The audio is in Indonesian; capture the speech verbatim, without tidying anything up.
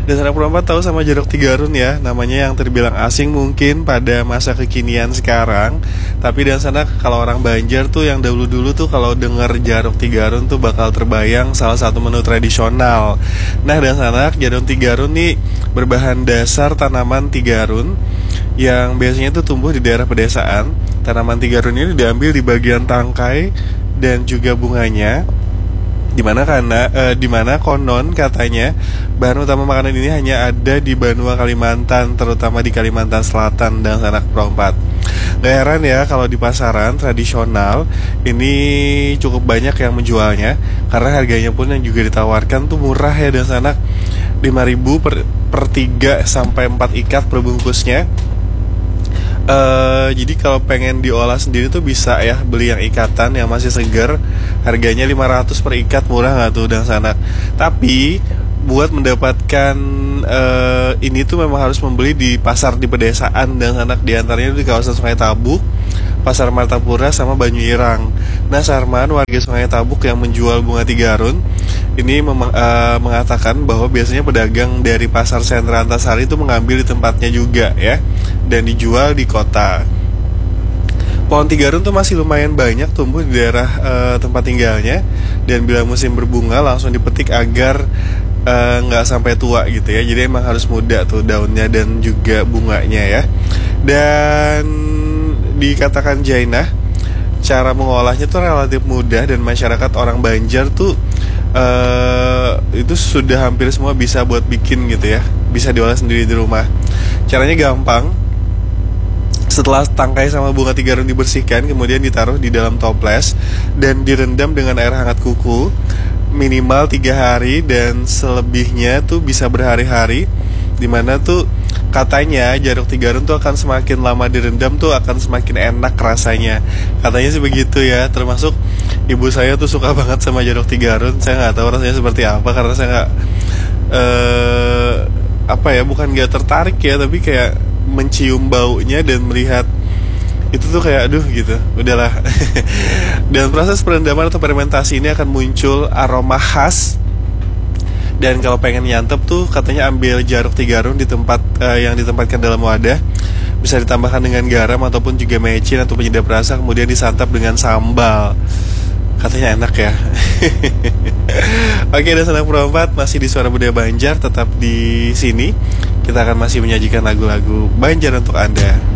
Dan anak perempat tahu sama Jaruk Tigarun ya, namanya yang terbilang asing mungkin pada masa kekinian sekarang. Tapi dan sana kalau orang Banjar tuh yang dulu-dulu tuh kalau denger Jaruk Tigarun tuh bakal terbayang salah satu menu tradisional. Nah dan sana Jaruk Tigarun nih berbahan dasar tanaman tigarun yang biasanya tuh tumbuh di daerah pedesaan. Tanaman tigarun ini diambil di bagian tangkai dan juga bunganya. Dimana karena eh, dimana konon katanya bahan utama makanan ini hanya ada di Banua Kalimantan, terutama di Kalimantan Selatan dan Sanak Perompat. Gak heran ya kalau di pasaran tradisional ini cukup banyak yang menjualnya, karena harganya pun yang juga ditawarkan tuh murah ya dan Sanak, lima ribu per, per tiga sampai empat ikat per bungkusnya. Uh, jadi kalau pengen diolah sendiri tuh bisa ya, beli yang ikatan yang masih segar, harganya lima ratus per ikat, murah nggak tuh dan Sanak. Tapi buat mendapatkan uh, ini tuh memang harus membeli di pasar di pedesaan dan Sanak, diantaranya di kawasan Sungai Tabuk, Pasar Martapura sama Banyu Irang. Nah Sarman, warga Sungai Tabuk yang menjual bunga tigarun ini mem- uh, mengatakan bahwa biasanya pedagang dari pasar sentra Antasari itu mengambil di tempatnya juga ya, dan dijual di kota. Pohon tigarun tuh masih lumayan banyak tumbuh di daerah uh, tempat tinggalnya, dan bila musim berbunga langsung dipetik agar nggak uh, sampai tua gitu ya. Jadi emang harus muda tuh daunnya dan juga bunganya ya. Dan dikatakan Jainah, cara mengolahnya tuh relatif mudah dan masyarakat orang Banjar tuh uh, itu sudah hampir semua bisa buat bikin gitu ya, bisa diolah sendiri di rumah. Caranya gampang. Setelah tangkai sama bunga tigarun dibersihkan, kemudian ditaruh di dalam toples dan direndam dengan air hangat kuku minimal tiga hari, dan selebihnya tuh bisa berhari-hari. Dimana tuh katanya Jaruk Tigarun tuh akan semakin lama direndam tuh akan semakin enak rasanya. Katanya sih begitu ya. Termasuk ibu saya tuh suka banget sama Jaruk Tigarun. Saya nggak tahu rasanya seperti apa, karena saya nggak uh, apa ya, bukan nggak tertarik ya, tapi kayak mencium baunya dan melihat itu tuh kayak aduh gitu, udahlah. Dan proses perendaman atau fermentasi ini akan muncul aroma khas. Dan kalau pengen nyantep tuh katanya ambil Jaruk Tigarun di tempat uh, yang ditempatkan dalam wadah, bisa ditambahkan dengan garam ataupun juga mecin atau penyedap rasa, kemudian disantap dengan sambal. Katanya enak ya. Oke, dan Sanak Perompat masih di Suara Budaya Banjar, tetap di sini. Kita akan masih menyajikan lagu-lagu Banjar untuk Anda.